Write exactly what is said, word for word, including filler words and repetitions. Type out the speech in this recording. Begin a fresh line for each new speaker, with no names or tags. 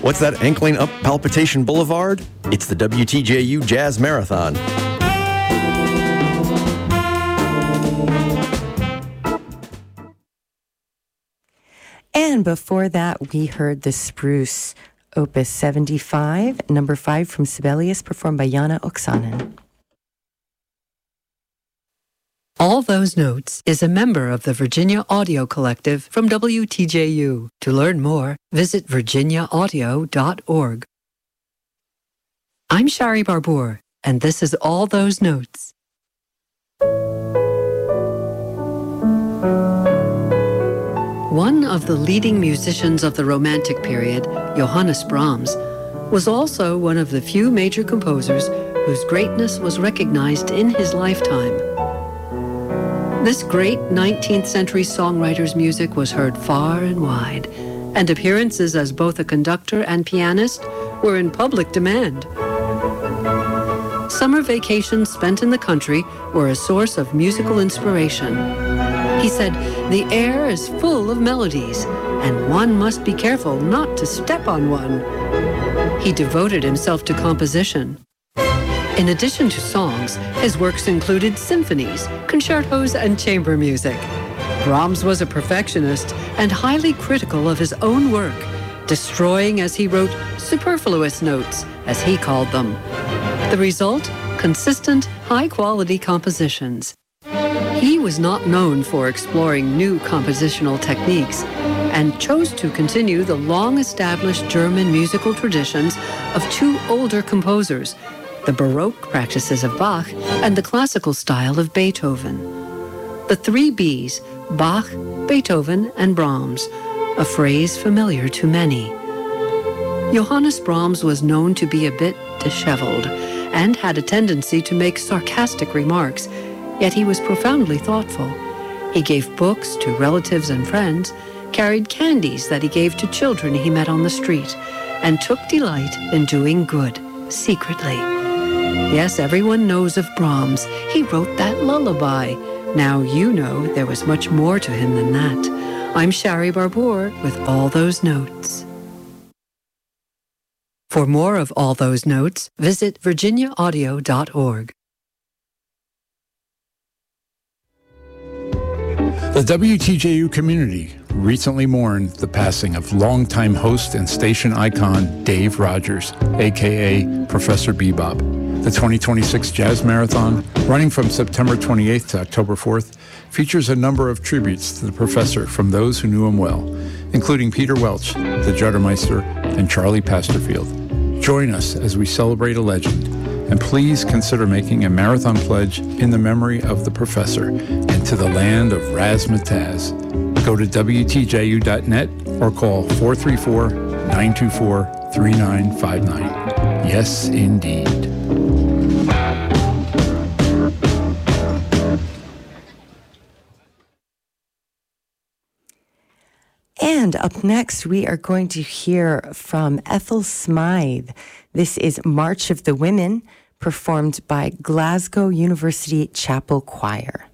What's that ankling up Palpitation Boulevard? It's the W T J U Jazz Marathon.
And before that, we heard the Spruce, Opus seventy-five, number five from Sibelius, performed by Jana Oksanen.
All Those Notes is a member of the Virginia Audio Collective from W T J U. To learn more, visit virginia audio dot org. I'm Shari Barbour, and this is All Those Notes. One of the leading musicians of the Romantic period, Johannes Brahms, was also one of the few major composers whose greatness was recognized in his lifetime. This great nineteenth century songwriter's music was heard far and wide, and appearances as both a conductor and pianist were in public demand. Summer vacations spent in the country were a source of musical inspiration. He said, "The air is full of melodies, and one must be careful not to step on one." He devoted himself to composition. In addition to songs, his works included symphonies, concertos, and chamber music. Brahms was a perfectionist and highly critical of his own work, destroying, as he wrote, superfluous notes, as he called them. The result? Consistent, high-quality compositions. He was not known for exploring new compositional techniques and chose to continue the long-established German musical traditions of two older composers, the Baroque practices of Bach and the classical style of Beethoven. The three B's, Bach, Beethoven, and Brahms, a phrase familiar to many. Johannes Brahms was known to be a bit disheveled and had a tendency to make sarcastic remarks, yet he was profoundly thoughtful. He gave books to relatives and friends, carried candies that he gave to children he met on the street, and took delight in doing good, secretly. Yes, everyone knows of Brahms. He wrote that lullaby. Now you know there was much more to him than that. I'm Shari Barbour with All Those Notes. For more of All Those Notes, visit virginia audio dot org.
The W T J U community recently mourned the passing of longtime host and station icon Dave Rogers, a k a. Professor Bebop. The twenty twenty-six Jazz Marathon, running from September twenty-eighth to October fourth, features a number of tributes to the professor from those who knew him well, including Peter Welch, the Juttermeister, and Charlie Pasterfield. Join us as we celebrate a legend, and please consider making a marathon pledge in the memory of the professor and to the land of Razzmatazz. Go to W T J U dot net or call four three four, nine two four, three nine five nine. Yes, indeed.
And up next, we are going to hear from Ethel Smythe. This is March of the Women, performed by Glasgow University Chapel Choir.